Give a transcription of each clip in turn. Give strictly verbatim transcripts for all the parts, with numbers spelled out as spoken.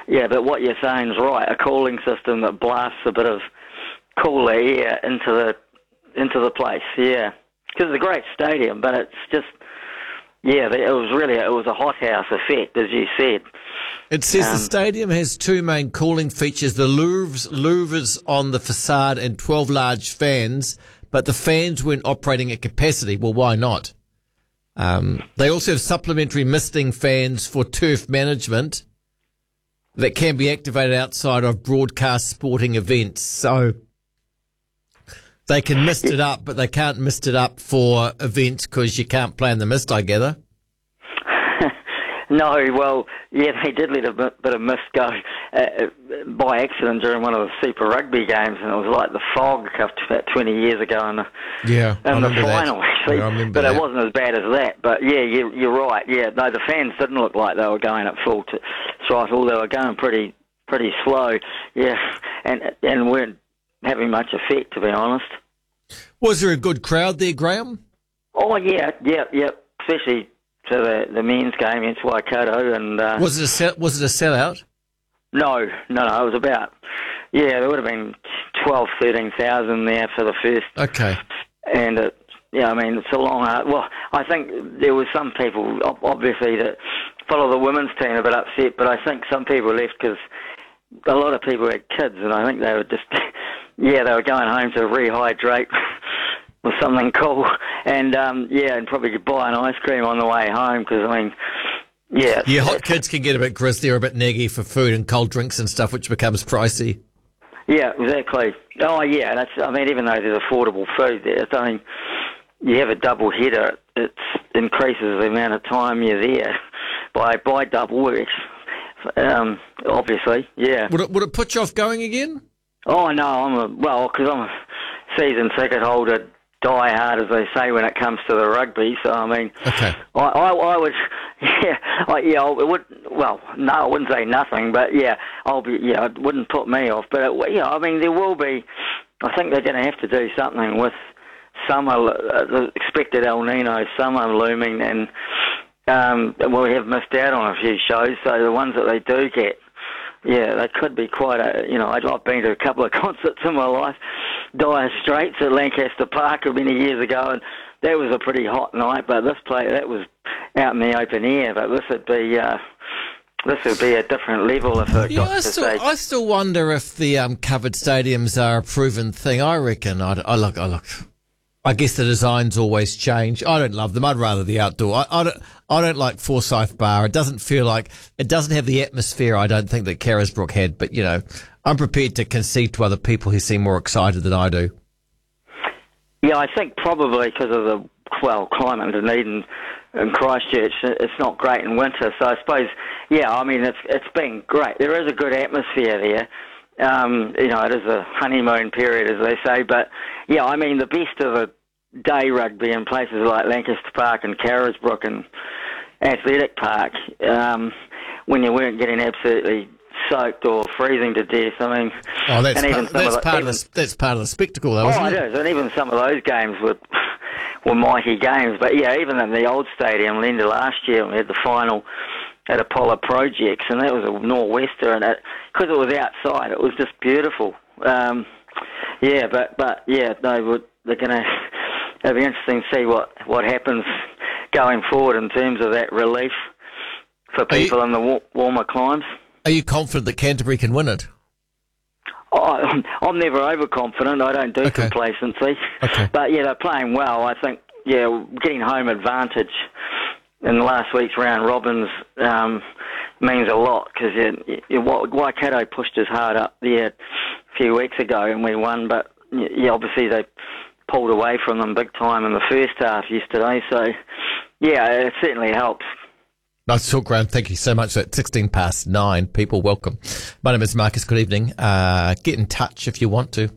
yeah, but what you're saying is right. A cooling system that blasts a bit of cooler air into the into the place. Yeah, because it's a great stadium, but it's just yeah, it was really it was a hothouse effect, as you said. It says Um, the stadium has two main cooling features: the louvres, louvres on the facade, and twelve large fans. But the fans weren't operating at capacity. Well, why not? Um, they also have supplementary misting fans for turf management that can be activated outside of broadcast sporting events. So they can mist it up, but they can't mist it up for events because you can't play in the mist, I gather. No, well, yeah, they did let a bit, bit of mist go uh, by accident during one of the Super Rugby games, and it was like the fog about twenty years ago in the, Yeah, I in the remember that. final, actually. Yeah, I remember but that. it wasn't as bad as that. But yeah, you, you're right. Yeah, no, the fans didn't look like they were going at full t- throttle. They were going pretty pretty slow. Yeah, and and weren't having much effect, to be honest. Was there a good crowd there, Graham? Oh yeah, yeah, yeah, especially to the, the men's game against Waikato, and uh, Was it a sell, was it a sellout? no, no, no, it was about yeah, there would have been twelve, thirteen thousand there for the first, Okay. and it, yeah, I mean it's a long. Well, I think there was some people ob- obviously that follow the women's team a bit upset, but I think some people left because a lot of people had kids, and I think they were just yeah, they were going home to rehydrate. Or something cool, and um, yeah, and probably buy an ice cream on the way home because I mean, yeah, Yeah, hot kids can get a bit grizzly or a bit neggy for food and cold drinks and stuff, which becomes pricey. yeah, exactly. Oh yeah, that's. I mean, even though there's affordable food there, it's, I mean, you have a double header, it increases the amount of time you're there by by double. Um, obviously, yeah. Would it would it put you off going again? Oh no, I'm a well because I'm a season ticket holder. Die hard, as they say, when it comes to the rugby. So I mean, Okay. I, I, I would, yeah, I, yeah, I would. Well, no, I wouldn't say nothing, but yeah, I'll be, yeah, it wouldn't put me off. But it, yeah, I mean, there will be. I think they're going to have to do something with summer, uh, the expected El Nino summer looming, and um, we have missed out on a few shows. So the ones that they do get. Yeah, they could be quite a, you know, I've been to a couple of concerts in my life. Dire Straits at Lancaster Park many years ago, and that was a pretty hot night, but this play, that was out in the open air, but this would be, uh, this would be a different level if it Yeah, got I to still, stage. I still wonder if the um, covered stadiums are a proven thing. I reckon. I, I look. I look. I guess the designs always change. I don't love them. I'd rather the outdoor. I, I don't. I don't like Forsyth Bar. It doesn't feel like it doesn't have the atmosphere. I don't think that Carisbrook had. But you know, I'm prepared to concede to other people who seem more excited than I do. Yeah, I think probably because of the, well, climate in Dunedin and Christchurch, it's not great in winter. So I suppose, yeah, I mean, it's it's been great. There is a good atmosphere there. Um, you know, it is a honeymoon period, as they say. But, yeah, I mean, the best of the day rugby in places like Lancaster Park and Carisbrook and Athletic Park, um, when you weren't getting absolutely soaked or freezing to death. I mean, Oh, that's and even part, some that's of the, part even, of the that's part of the spectacle, though, oh, isn't it it? is, and even some of those games were were mighty games. But yeah, even in the old stadium, Linda last year, we had the final at Apollo Projects, and that was a nor'wester, and it because it was outside, it was just beautiful. Um, yeah, but but yeah, they would they're going to. It'll be interesting to see what what happens going forward in terms of that relief for people you- in the wa- warmer climes. Are you confident that Canterbury can win it? Oh, I'm, I'm never overconfident. I don't do Okay. complacency. Okay. But yeah, they're playing well. I think yeah, getting home advantage in last week's round robins um, means a lot because yeah, yeah, Waikato pushed us hard up there a few weeks ago and we won. But yeah, obviously they pulled away from them big time in the first half yesterday. So yeah, it certainly helps. Nice to talk, Graham. Thank you so much. At sixteen past nine, people welcome. My name is Marcus. Good evening. Uh, get in touch if you want to.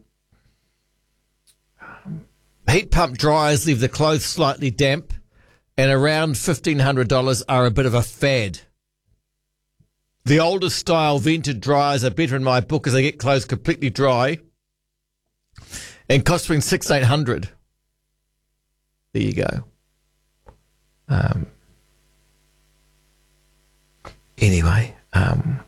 Heat pump dryers leave the clothes slightly damp, and around fifteen hundred dollars are a bit of a fad. The older style vented dryers are better in my book as they get clothes completely dry and cost between six and eight hundred. There you go. Um, anyway, um,